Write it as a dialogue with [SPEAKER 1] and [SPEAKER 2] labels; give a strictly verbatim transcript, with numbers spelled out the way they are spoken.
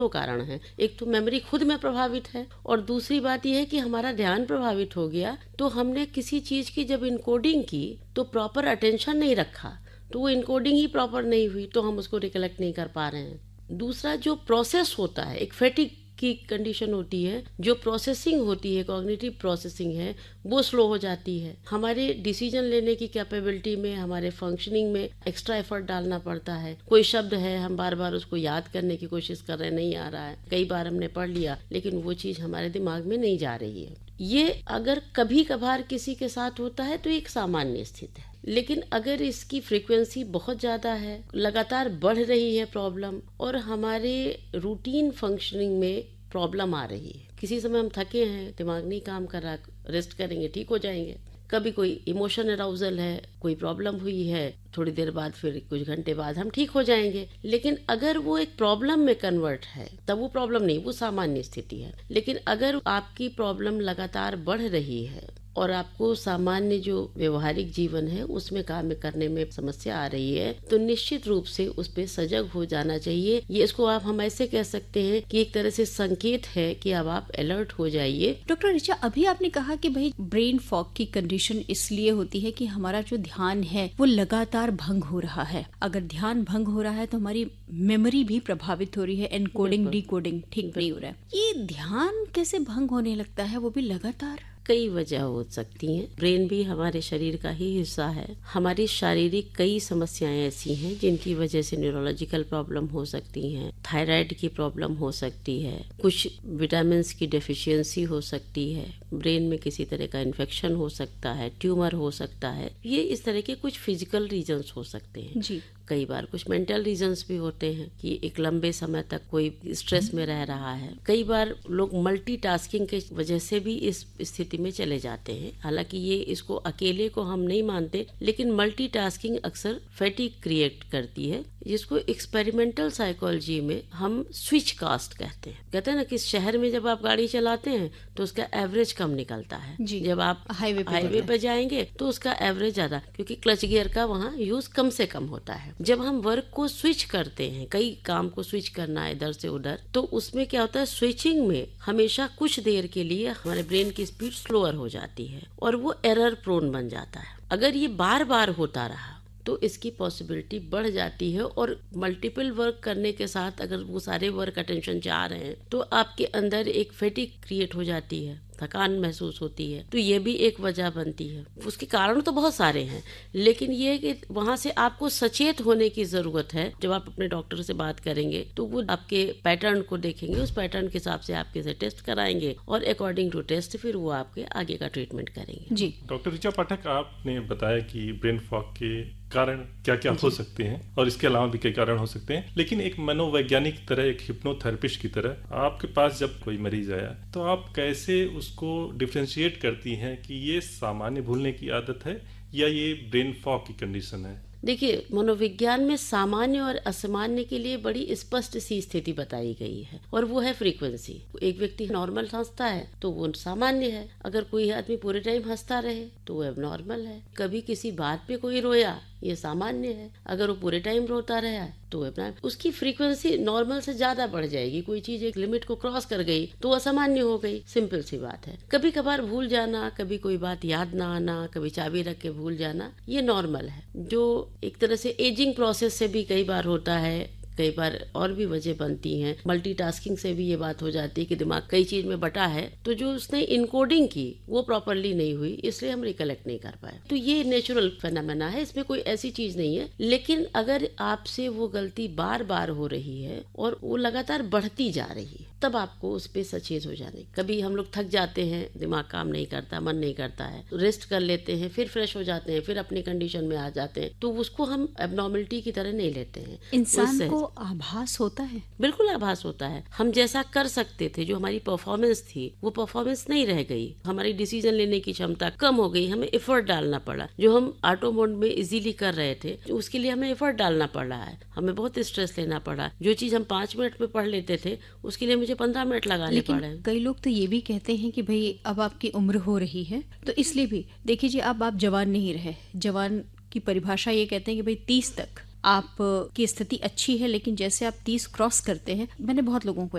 [SPEAKER 1] दो कारण हैं। एक तो मेमोरी खुद में प्रभावित है और दूसरी बात यह है कि हमारा ध्यान प्रभावित हो गया, तो हमने किसी चीज की जब इनकोडिंग की तो प्रॉपर अटेंशन नहीं रखा, तो वो इनकोडिंग ही प्रॉपर नहीं हुई, तो हम उसको रिकलेक्ट नहीं कर पा रहे हैं। दूसरा जो प्रोसेस होता है, एक फैटिग की कंडीशन होती है, जो प्रोसेसिंग होती है, कॉग्निटिव प्रोसेसिंग है, वो स्लो हो जाती है। हमारे डिसीजन लेने की कैपेबिलिटी में, हमारे फंक्शनिंग में एक्स्ट्रा एफर्ट डालना पड़ता है। कोई शब्द है, हम बार बार उसको याद करने की कोशिश कर रहे हैं, नहीं आ रहा है, कई बार हमने पढ़ लिया लेकिन वो चीज हमारे दिमाग में नहीं जा रही है। ये अगर कभी कभार किसी के साथ होता है तो एक सामान्य स्थिति है, लेकिन अगर इसकी फ्रीक्वेंसी बहुत ज्यादा है, लगातार बढ़ रही है प्रॉब्लम, और हमारे रूटीन फंक्शनिंग में प्रॉब्लम आ रही है, किसी समय हम थके हैं, दिमाग नहीं काम कर रहा, रेस्ट करेंगे ठीक हो जाएंगे, कभी कोई इमोशन अराउजल है, कोई प्रॉब्लम हुई है, थोड़ी देर बाद फिर कुछ घंटे बाद हम ठीक हो जाएंगे। लेकिन अगर वो एक प्रॉब्लम में कन्वर्ट है तब वो प्रॉब्लम नहीं, वो सामान्य स्थिति है। लेकिन अगर आपकी प्रॉब्लम लगातार बढ़ रही है और आपको सामान्य जो व्यवहारिक जीवन है उसमें काम करने में समस्या आ रही है, तो निश्चित रूप से उस पे सजग हो जाना चाहिए। ये इसको आप हम ऐसे कह सकते हैं कि एक तरह से संकेत है कि अब आप अलर्ट हो जाइए।
[SPEAKER 2] डॉक्टर ऋचा, अभी आपने कहा कि भाई ब्रेन फॉग की कंडीशन इसलिए होती है कि हमारा जो ध्यान है वो लगातार भंग हो रहा है। अगर ध्यान भंग हो रहा है तो हमारी मेमोरी भी प्रभावित हो रही है, एनकोडिंग डिकोडिंग ठीक नहीं हो रहा है। ये ध्यान कैसे भंग होने लगता है, वो भी लगातार?
[SPEAKER 1] कई वजह हो सकती हैं। ब्रेन भी हमारे शरीर का ही हिस्सा है। हमारी शारीरिक कई समस्याएं ऐसी हैं जिनकी वजह से न्यूरोलॉजिकल प्रॉब्लम हो सकती हैं, थायराइड की प्रॉब्लम हो सकती है, कुछ विटामिन की डेफिशिएंसी हो सकती है, ब्रेन में किसी तरह का इन्फेक्शन हो सकता है, ट्यूमर हो सकता है। ये इस तरह के कुछ फिजिकल रीजंस हो सकते हैं
[SPEAKER 2] जी।
[SPEAKER 1] कई बार कुछ मेंटल रीजंस भी होते हैं कि एक लंबे समय तक कोई स्ट्रेस में रह रहा है। कई बार लोग मल्टीटास्किंग के वजह से भी इस स्थिति में चले जाते हैं। हालांकि ये इसको अकेले को हम नहीं मानते, लेकिन मल्टीटास्किंग अक्सर फैटिग क्रिएट करती है, जिसको एक्सपेरिमेंटल साइकोलॉजी में हम स्विच कास्ट कहते हैं। कहते हैं ना कि शहर में जब आप गाड़ी चलाते हैं तो उसका एवरेज कम निकलता है, जब आप
[SPEAKER 2] हाईवे पे,
[SPEAKER 1] हाईवे पे जाएंगे तो उसका एवरेज ज्यादा, क्योंकि क्लच गियर का वहाँ यूज कम से कम होता है। जब हम वर्क को स्विच करते हैं, कई काम को स्विच करना है इधर से उधर, तो उसमें क्या होता है, स्विचिंग में हमेशा कुछ देर के लिए हमारे ब्रेन की स्पीड स्लोअर हो जाती है और वो एरर प्रोन बन जाता है। अगर ये बार बार होता रहा तो इसकी पॉसिबिलिटी बढ़ जाती है, और मल्टीपल वर्क करने के साथ अगर वो सारे वर्क अटेंशन चाह रहे हैं तो आपके अंदर एक फैटिग क्रिएट हो जाती है, थकान महसूस होती है। तो ये भी एक वजह बनती है। उसके कारण तो बहुत सारे हैं, लेकिन ये कि वहां से आपको सचेत होने की जरूरत है। जब आप अपने डॉक्टर से बात करेंगे तो वो आपके पैटर्न को देखेंगे, उस पैटर्न के हिसाब से आपके से टेस्ट कराएंगे और अकॉर्डिंग टू टेस्ट फिर वो आपके आगे का ट्रीटमेंट करेंगे।
[SPEAKER 2] जी
[SPEAKER 3] डॉक्टर ऋचा पाठक, आपने बताया कि ब्रेन फॉग के कारण क्या क्या हो सकते हैं और इसके अलावा भी कई कारण हो सकते हैं, लेकिन एक मनोवैज्ञानिक तरह, एक हिप्नोथेरेपिस्ट की तरह आपके पास जब कोई मरीज आया तो आप कैसे उसको डिफरेंशिएट करती हैं कि ये सामान्य भूलने की आदत है या ये ब्रेन फॉग की कंडीशन है?
[SPEAKER 1] देखिए, मनोविज्ञान में सामान्य और असामान्य के लिए बड़ी स्पष्ट सी स्थिति बताई गई है, और वो है फ्रीक्वेंसी। एक व्यक्ति नॉर्मल हंसता है तो वो सामान्य है, अगर कोई आदमी पूरे टाइम हंसता रहे तो वो एबनॉर्मल है। कभी किसी बात पे कोई रोया, ये सामान्य है, अगर वो पूरे टाइम रोता रहा तो उसकी फ्रीक्वेंसी नॉर्मल से ज्यादा बढ़ जाएगी। कोई चीज एक लिमिट को क्रॉस कर गई तो असामान्य हो गई, सिंपल सी बात है। कभी कभार भूल जाना, कभी कोई बात याद ना आना, कभी चाबी रख के भूल जाना, ये नॉर्मल है, जो एक तरह से एजिंग प्रोसेस से भी कई बार होता है। कई बार और भी वजह बनती हैं, मल्टीटास्किंग से भी ये बात हो जाती है कि दिमाग कई चीज में बटा है, तो जो उसने इनकोडिंग की वो प्रॉपरली नहीं हुई, इसलिए हम रिकलेक्ट नहीं कर पाए। तो ये नेचुरल फेनोमेना है, इसमें कोई ऐसी चीज नहीं है। लेकिन अगर आपसे वो गलती बार बार हो रही है और वो लगातार बढ़ती जा रही है, तब आपको उस पे सचेत हो जाने। कभी हम लोग थक जाते हैं, दिमाग काम नहीं करता, मन नहीं करता है, रेस्ट कर लेते हैं, फिर फ्रेश हो जाते हैं, फिर अपनी कंडीशन में आ जाते हैं, तो उसको हम एबनॉर्मलिटी की तरह नहीं लेते हैं।
[SPEAKER 2] इंसान को आभास होता है,
[SPEAKER 1] बिल्कुल आभास होता है। हम जैसा कर सकते थे, जो हमारी परफॉर्मेंस थी, वो परफॉर्मेंस नहीं रह गई, हमारी डिसीजन लेने की क्षमता कम हो गई, हमें एफर्ट डालना पड़ा। जो हम ऑटो मोड में इजीली कर रहे थे, उसके लिए हमें एफर्ट डालना पड़ रहा है, हमें बहुत स्ट्रेस लेना पड़ा। जो चीज हम पांच मिनट में पढ़ लेते थे, उसके लिए मुझे पंद्रह मिनट लगाने पड़े।
[SPEAKER 2] कई लोग तो ये भी कहते हैं कि भाई अब आपकी उम्र हो रही है, तो इसलिए भी देखिए जी, अब आप जवान नहीं रहे। जवान की परिभाषा ये कहते हैं कि भाई तीस तक आप की स्थिति अच्छी है, लेकिन जैसे आप तीस क्रॉस करते हैं, मैंने बहुत लोगों को